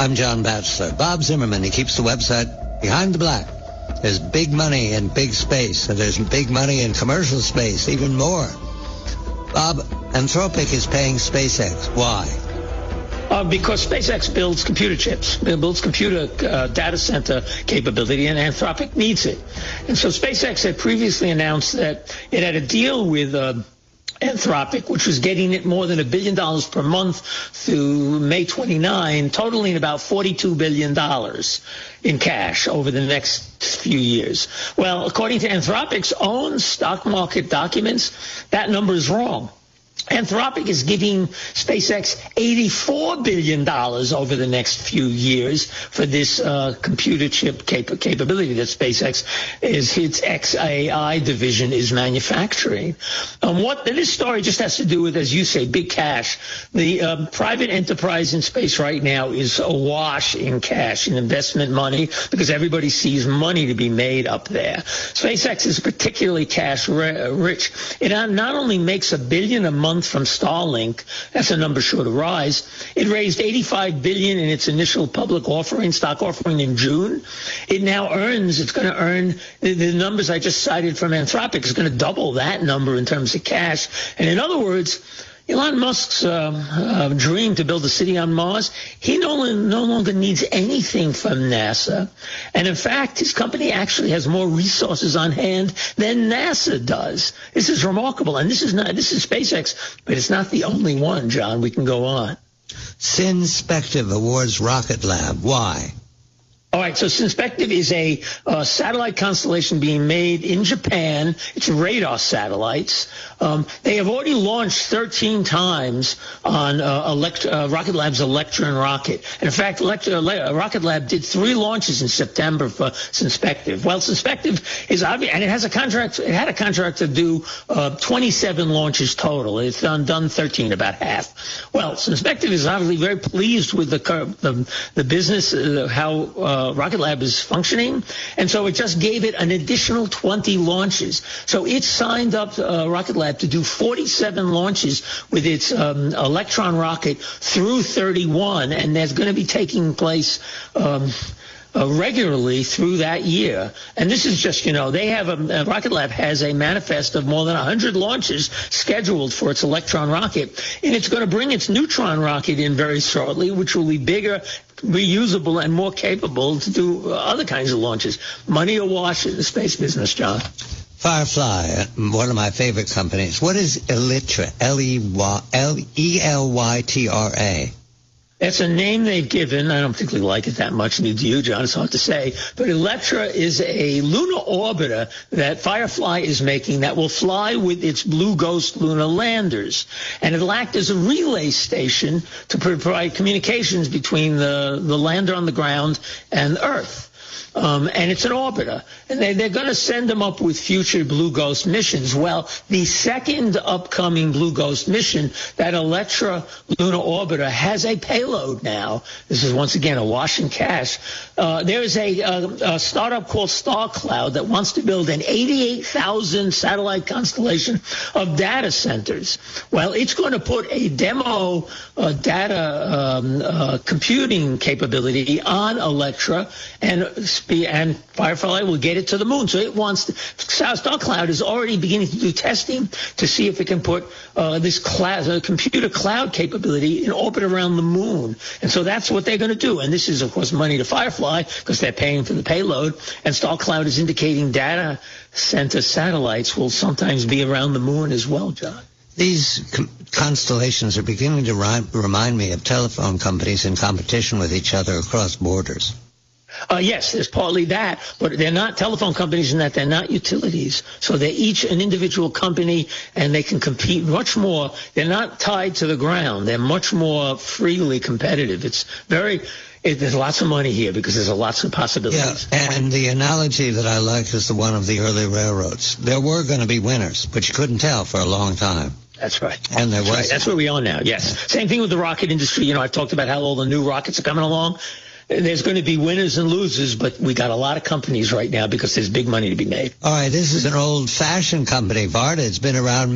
I'm John Batchelor. Bob Zimmerman, he keeps the website Behind the Black. There's big money in big space, and there's big money in commercial space, even more. Bob, Anthropic is paying SpaceX. Why? Because SpaceX builds computer chips. It builds computer data center capability, and Anthropic needs it. And so SpaceX had previously announced that it had a deal with Anthropic, which was getting it more than $1 billion per month through May 29, totaling about $42 billion in cash over the next few years. Well, according to Anthropic's own stock market documents, that number is wrong. Anthropic is giving SpaceX $84 billion over the next few years for this computer chip capability that SpaceX its XAI division is manufacturing. What this story just has to do with, as you say, big cash. The private enterprise in space right now is awash in cash, in investment money, because everybody sees money to be made up there. SpaceX is particularly cash rich. It not only makes $1 billion a month from Starlink, that's a number sure to rise. It raised $85 billion in its initial public offering, stock offering in June. It now it's going to earn, the numbers I just cited from Anthropic is going to double that number in terms of cash. And in other words, Elon Musk's dream to build a city on Mars, he no longer needs anything from NASA. And in fact, his company actually has more resources on hand than NASA does. This is remarkable. And this is SpaceX, but it's not the only one, John. We can go on. Synspective awards Rocket Lab. Why? All right, so Synspective is a satellite constellation being made in Japan. It's radar satellites. They have already launched 13 times on Rocket Lab's Electron rocket. And in fact, Rocket Lab did 3 launches in September for Synspective. Well, Synspective is obvious, and it had a contract to do 27 launches total. It's done 13, about half. Well, Synspective is obviously very pleased with the business, how Rocket Lab is functioning, and so it just gave it an additional 20 launches. So it signed up Rocket Lab to do 47 launches with its Electron rocket through 31, and that's going to be taking place regularly through that year. And this is just, they have Rocket Lab has a manifest of more than 100 launches scheduled for its Electron rocket, and it's going to bring its Neutron rocket in very shortly, which will be bigger, reusable, and more capable to do other kinds of launches. Money awash in the space business, John. Firefly, one of my favorite companies. What is Elytra? L-E-L-Y-T-R-A. That's a name they've given. I don't particularly like it that much, neither do you, John. It's hard to say. But Elytra is a lunar orbiter that Firefly is making that will fly with its Blue Ghost lunar landers. And it'll act as a relay station to provide communications between the lander on the ground and Earth. And it's an orbiter. And they're going to send them up with future Blue Ghost missions. Well, the second upcoming Blue Ghost mission, that Elytra lunar orbiter, has a payload now. This is, once again, a wash in cash. There is a startup called StarCloud that wants to build an 88,000 satellite constellation of data centers. Well, it's going to put a demo data computing capability on Elytra, and Firefly will get it to the moon. So it wants to, StarCloud is already beginning to do testing to see if it can put this computer cloud capability in orbit around the moon. And so that's what they're going to do. And this is, of course, money to Firefly because they're paying for the payload. And StarCloud is indicating data center satellites will sometimes be around the moon as well, John. These constellations are beginning to remind me of telephone companies in competition with each other across borders. Yes, there's partly that, but they're not telephone companies in that they're not utilities. So they're each an individual company, and they can compete much more. They're not tied to the ground. They're much more freely competitive. There's lots of money here because there's lots of possibilities. Yeah, and the analogy that I like is the one of the early railroads. There were going to be winners, but you couldn't tell for a long time. That's right. And there was. Right. That's where we are now, yes. Same thing with the rocket industry. I've talked about how all the new rockets are coming along. There's going to be winners and losers, but we got a lot of companies right now because there's big money to be made. All right, this is an old-fashioned company, Varda. It's been around